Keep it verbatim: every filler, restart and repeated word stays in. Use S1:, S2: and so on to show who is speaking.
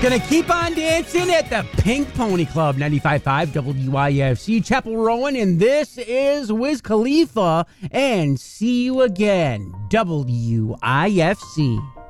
S1: Gonna keep on dancing at the Pink Pony Club, ninety-five point five W I F C, Chapel Rowan, and this is Wiz Khalifa, and see you again, W I F C.